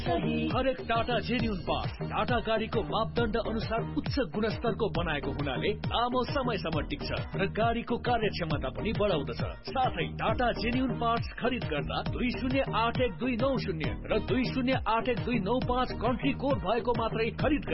हरेक Tata genuine parts Tata गाडीको मापदण्ड अनुसार उच्च गुणस्तरको बनाएको हुनाले लामो समयसम्म टिक्छ र गाडीको कार्यक्षमता पनि बढाउँदछ। साथै टाटा जेन्युन पार्ट्स खरिद गर्दा 20811290 र 20811295 कन्ट्री कोड भएको मात्रै खरिद